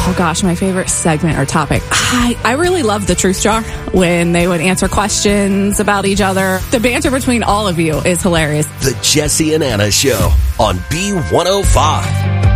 Oh, gosh, my favorite segment or topic. I really love the Truth Jar when they would answer questions about each other. The banter between all of you is hilarious. The Jesse and Anna Show on B105.